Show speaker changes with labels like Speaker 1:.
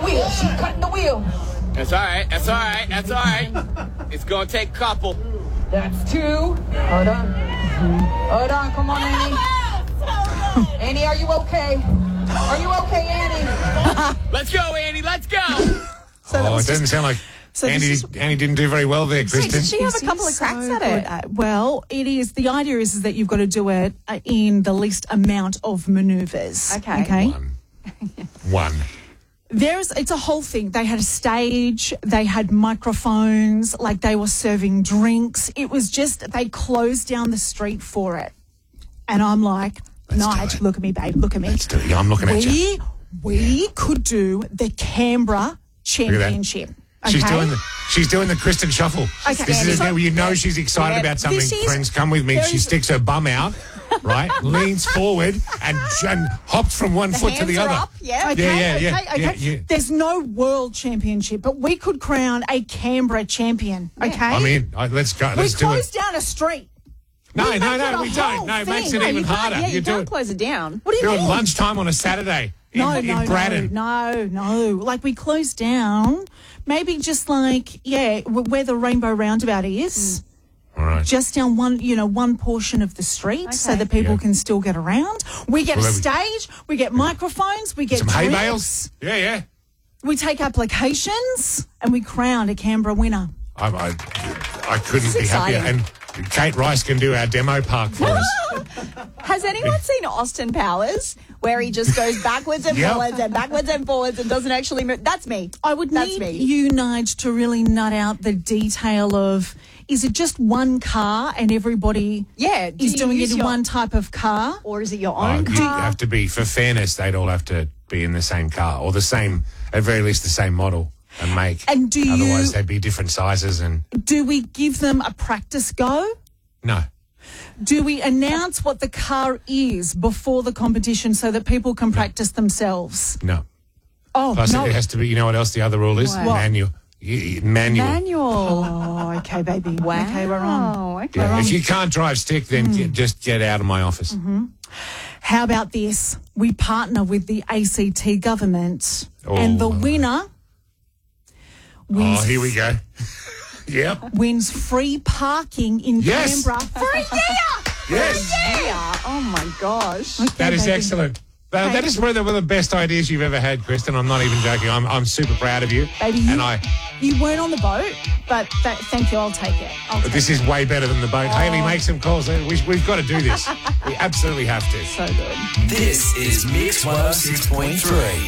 Speaker 1: wheel. She's cutting the wheel.
Speaker 2: That's all right. That's all right. That's all right. It's going to take a couple.
Speaker 1: That's 2. Hold on. Hold on. Come on, Annie. Annie, are you okay? Are you okay, Annie?
Speaker 2: Let's go, Annie. Let's go.
Speaker 3: It doesn't sound like Annie didn't do very well there, Kristen.
Speaker 4: Did she have a couple of cracks at it?
Speaker 5: Well, it is. The idea is that you've got to do it in the least amount of manoeuvres.
Speaker 4: Okay.
Speaker 3: One.
Speaker 5: It's a whole thing. They had a stage, they had microphones, like they were serving drinks. It was just, they closed down the street for it. And I'm like, Nige, look at me, babe, look at me.
Speaker 3: Let's do it. Yeah, I'm looking at you.
Speaker 5: We could do the Canberra Championship.
Speaker 3: She's
Speaker 5: okay?
Speaker 3: She's doing the Kristen Shuffle.
Speaker 5: Okay.
Speaker 3: This is you know she's excited about something. Friends, come with me. She sticks her bum out, right? Leans forward and hops from one foot to the other.
Speaker 4: Up. Yeah.
Speaker 5: Okay.
Speaker 3: Yeah.
Speaker 5: There's no world championship, but we could crown a Canberra champion. Okay.
Speaker 3: I mean, let's go. Let's do it.
Speaker 5: We close down a street.
Speaker 3: No, we don't. No, it makes it even harder.
Speaker 4: Yeah, you don't close it down.
Speaker 5: What do you mean?
Speaker 3: Do it lunchtime on a Saturday. In Braddon.
Speaker 5: No. Like we close down, maybe just like, where the Rainbow Roundabout is.
Speaker 3: All right.
Speaker 5: Just down one portion of the street so that people can still get around. We get a stage, we get microphones, we get
Speaker 3: some
Speaker 5: drinks,
Speaker 3: hay bales. Yeah.
Speaker 5: We take applications and we crown a Canberra winner.
Speaker 3: I couldn't be happier. And Kate Rice can do our demo park for us.
Speaker 4: Has anyone seen Austin Powers, where he just goes backwards and forwards and backwards and forwards and doesn't actually move? That's me.
Speaker 5: I would need you, Nige, to really nut out the detail of, is it just one car and everybody is doing it in one type of car?
Speaker 4: Or is it your own car?
Speaker 3: You have to be, for fairness, they'd all have to be in the same car or the same, at very least the same model and make.
Speaker 5: And
Speaker 3: otherwise they'd be different sizes. And
Speaker 5: do we give them a practice go?
Speaker 3: No.
Speaker 5: Do we announce what the car is before the competition so that people can practice themselves?
Speaker 3: No.
Speaker 5: Oh,
Speaker 3: plus
Speaker 5: no.
Speaker 3: It has to be, you know what else the other rule is?
Speaker 5: What?
Speaker 3: Manual.
Speaker 5: Oh, okay, baby.
Speaker 4: Wow.
Speaker 5: Okay, we're on.
Speaker 4: Okay.
Speaker 3: Yeah, if you can't drive stick, then just get out of my office.
Speaker 5: Mm-hmm. How about this? We partner with the ACT government and the winner wins...
Speaker 3: Oh, here we go. Yep.
Speaker 5: Wins free parking in Canberra for a year.
Speaker 3: Yes.
Speaker 4: Oh, my gosh.
Speaker 5: Okay,
Speaker 3: That is
Speaker 5: baby.
Speaker 3: excellent. That is one of the best ideas you've ever had, Kristen. I'm not even joking. I'm super proud of you.
Speaker 5: Baby, you weren't on the boat, but thank you. I'll take it.
Speaker 3: This is way better than the boat. Hayley, make some calls. We've got to do this. We absolutely have to.
Speaker 5: So good.
Speaker 6: This is Mix 106.3.